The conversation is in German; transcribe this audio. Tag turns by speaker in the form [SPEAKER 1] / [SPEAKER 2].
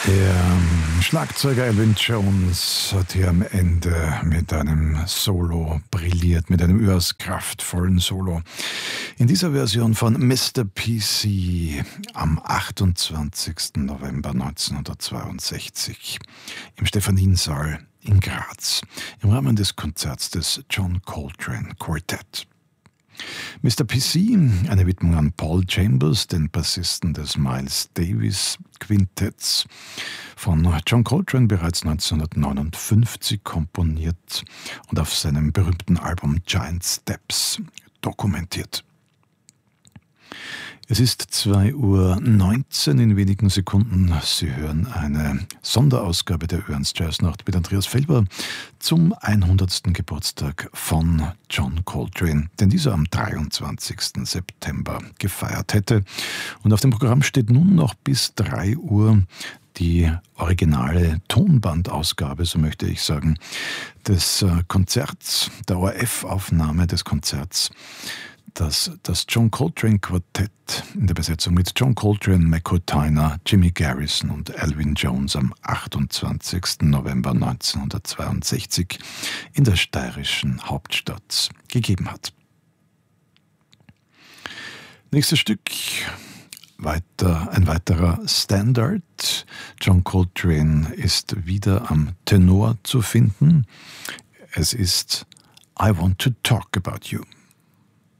[SPEAKER 1] Der Schlagzeuger Elvin Jones hat hier am Ende mit einem Solo brilliert, mit einem überaus kraftvollen Solo. In dieser Version von Mr. PC am 28. November 1962 im Stephaniensaal in Graz im Rahmen des Konzerts des John Coltrane Quartet. Mr. PC, eine Widmung an Paul Chambers, den Bassisten des Miles Davis Quintetts, von John Coltrane bereits 1959 komponiert und auf seinem berühmten Album Giant Steps dokumentiert. Es ist 2:19 Uhr in wenigen Sekunden. Sie hören eine Sonderausgabe der Ernst Jazz-Nacht mit Andreas Felber zum 100. Geburtstag von John Coltrane, den dieser am 23. September gefeiert hätte. Und auf dem Programm steht nun noch bis 3 Uhr die originale Tonbandausgabe, so möchte ich sagen, des Konzerts, der ORF-Aufnahme des Konzerts, das John Coltrane Quartett in der Besetzung mit John Coltrane, Mecco Tyner, Jimmy Garrison und Elvin Jones am 28. November 1962 in der steirischen Hauptstadt gegeben hat. Nächstes Stück, ein weiterer Standard. John Coltrane ist wieder am Tenor zu finden. Es ist I Want to Talk About You.